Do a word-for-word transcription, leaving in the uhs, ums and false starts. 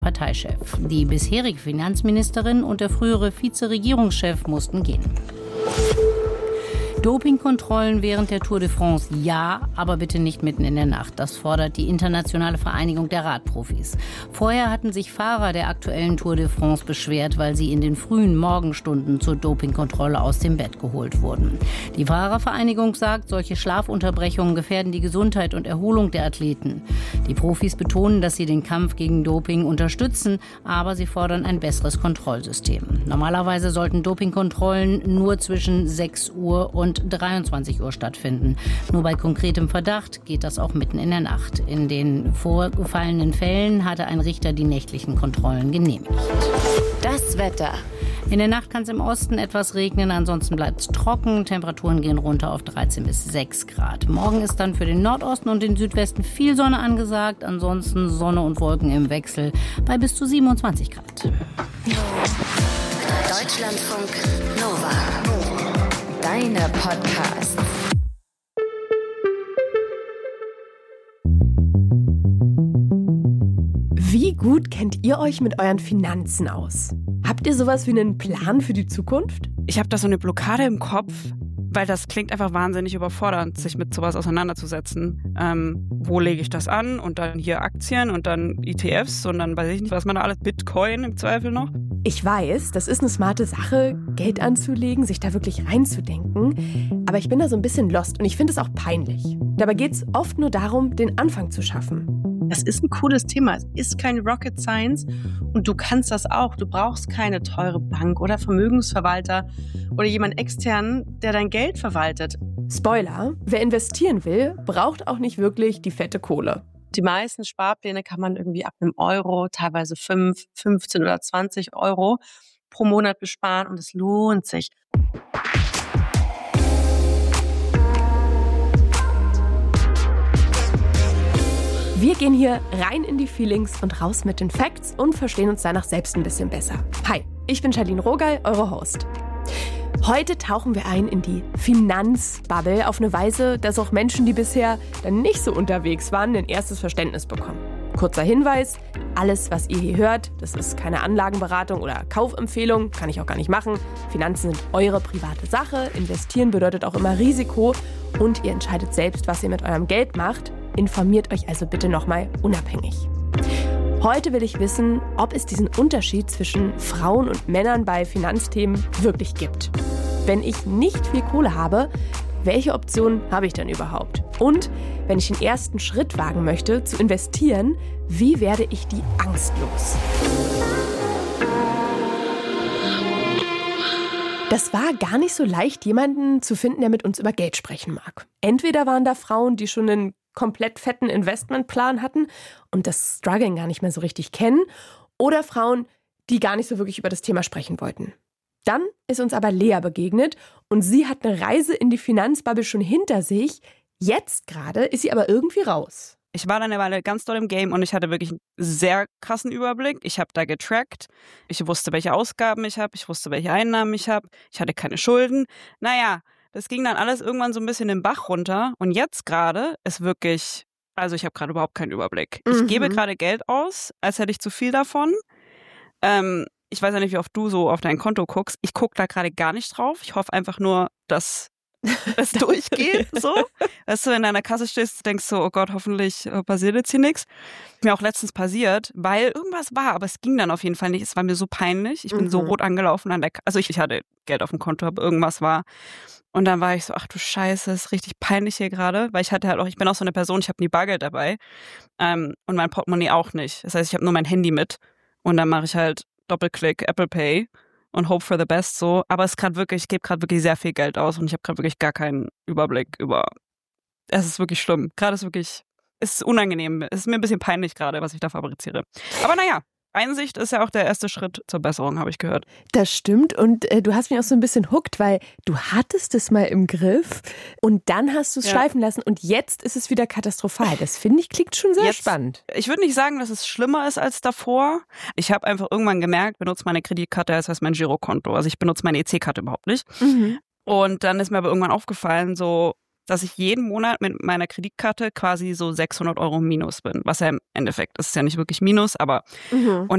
Parteichef. Die bisherige Finanzministerin und der frühere Vizeregierungschef mussten gehen. Dopingkontrollen während der Tour de France, ja, aber bitte nicht mitten in der Nacht. Das fordert die Internationale Vereinigung der Radprofis. Vorher hatten sich Fahrer der aktuellen Tour de France beschwert, weil sie in den frühen Morgenstunden zur Dopingkontrolle aus dem Bett geholt wurden. Die Fahrervereinigung sagt, solche Schlafunterbrechungen gefährden die Gesundheit und Erholung der Athleten. Die Profis betonen, dass sie den Kampf gegen Doping unterstützen, aber sie fordern ein besseres Kontrollsystem. Normalerweise sollten Dopingkontrollen nur zwischen sechs Uhr und dreiundzwanzig Uhr stattfinden. Nur bei konkretem Verdacht geht das auch mitten in der Nacht. In den vorgefallenen Fällen hatte ein Richter die nächtlichen Kontrollen genehmigt. Das Wetter. In der Nacht kann es im Osten etwas regnen, ansonsten bleibt es trocken. Temperaturen gehen runter auf dreizehn bis sechs Grad. Morgen ist dann für den Nordosten und den Südwesten viel Sonne angesagt. Ansonsten Sonne und Wolken im Wechsel bei bis zu siebenundzwanzig Grad. Deutschlandfunk Nova. Deine Podcasts. Wie gut kennt ihr euch mit euren Finanzen aus? Habt ihr sowas wie einen Plan für die Zukunft? Ich habe da so eine Blockade im Kopf, weil das klingt einfach wahnsinnig überfordernd, sich mit sowas auseinanderzusetzen. Ähm, wo lege ich das an? Und dann hier Aktien und dann E T Fs und dann weiß ich nicht, was man da alles, Bitcoin im Zweifel noch. Ich weiß, das ist eine smarte Sache, Geld anzulegen, sich da wirklich reinzudenken. Aber ich bin da so ein bisschen lost und ich finde es auch peinlich. Dabei geht es oft nur darum, den Anfang zu schaffen. Das ist ein cooles Thema. Es ist kein Rocket Science und du kannst das auch. Du brauchst keine teure Bank oder Vermögensverwalter oder jemand externen, der dein Geld verwaltet. Spoiler, wer investieren will, braucht auch nicht wirklich die fette Kohle. Die meisten Sparpläne kann man irgendwie ab einem Euro, teilweise fünf, fünfzehn oder zwanzig Euro pro Monat besparen und es lohnt sich. Wir gehen hier rein in die Feelings und raus mit den Facts und verstehen uns danach selbst ein bisschen besser. Hi, ich bin Charlene Rogal, eure Host. Heute tauchen wir ein in die Finanzbubble auf eine Weise, dass auch Menschen, die bisher dann nicht so unterwegs waren, ein erstes Verständnis bekommen. Kurzer Hinweis, alles, was ihr hier hört, das ist keine Anlagenberatung oder Kaufempfehlung, kann ich auch gar nicht machen. Finanzen sind eure private Sache, investieren bedeutet auch immer Risiko und ihr entscheidet selbst, was ihr mit eurem Geld macht. Informiert euch also bitte nochmal unabhängig. Heute will ich wissen, ob es diesen Unterschied zwischen Frauen und Männern bei Finanzthemen wirklich gibt. Wenn ich nicht viel Kohle habe, welche Optionen habe ich dann überhaupt? Und wenn ich den ersten Schritt wagen möchte, zu investieren, wie werde ich die Angst los? Das war gar nicht so leicht, jemanden zu finden, der mit uns über Geld sprechen mag. Entweder waren da Frauen, die schon einen komplett fetten Investmentplan hatten und das Struggling gar nicht mehr so richtig kennen, oder Frauen, die gar nicht so wirklich über das Thema sprechen wollten. Dann ist uns aber Lea begegnet und sie hat eine Reise in die Finanzbubble schon hinter sich. Jetzt gerade ist sie aber irgendwie raus. Ich war dann eine Weile ganz doll im Game und ich hatte wirklich einen sehr krassen Überblick. Ich habe da getrackt. Ich wusste, welche Ausgaben ich habe. Ich wusste, welche Einnahmen ich habe. Ich hatte keine Schulden. Naja, das ging dann alles irgendwann so ein bisschen den Bach runter. Und jetzt gerade ist wirklich, also ich habe gerade überhaupt keinen Überblick. Ich mhm. gebe gerade Geld aus, als hätte ich zu viel davon. Ähm, ich weiß ja nicht, wie oft du so auf dein Konto guckst. Ich gucke da gerade gar nicht drauf. Ich hoffe einfach nur, dass es durchgeht, so. Weißt du, wenn du an der Kasse stehst, denkst du, oh Gott, hoffentlich passiert jetzt hier nichts. Mir auch letztens passiert, weil irgendwas war, aber es ging dann auf jeden Fall nicht. Es war mir so peinlich. Ich bin mhm. so rot angelaufen an der Kasse. Also ich, ich hatte Geld auf dem Konto, aber irgendwas war. Und dann war ich so, ach du Scheiße, das ist richtig peinlich hier gerade, weil ich hatte halt auch, ich bin auch so eine Person, ich habe nie Bargeld dabei ähm, und mein Portemonnaie auch nicht. Das heißt, ich habe nur mein Handy mit und dann mache ich halt Doppelklick Apple Pay und hope for the best so. Aber es ist gerade wirklich, ich gebe gerade wirklich sehr viel Geld aus und ich habe gerade wirklich gar keinen Überblick über, es ist wirklich schlimm. Gerade ist wirklich, es ist unangenehm, es ist mir ein bisschen peinlich gerade, was ich da fabriziere. Aber naja. Einsicht ist ja auch der erste Schritt zur Besserung, habe ich gehört. Das stimmt und äh, du hast mich auch so ein bisschen hooked, weil du hattest es mal im Griff und dann hast du es ja. schleifen lassen und jetzt ist es wieder katastrophal. Das finde ich, klingt schon sehr jetzt, spannend. Ich würde nicht sagen, dass es schlimmer ist als davor. Ich habe einfach irgendwann gemerkt, benutze meine Kreditkarte als mein Girokonto. Also ich benutze meine E C-Karte überhaupt nicht. Mhm. Und dann ist mir aber irgendwann aufgefallen, so dass ich jeden Monat mit meiner Kreditkarte quasi so sechshundert Euro minus bin. Was ja im Endeffekt ist ja nicht wirklich minus, aber mhm. und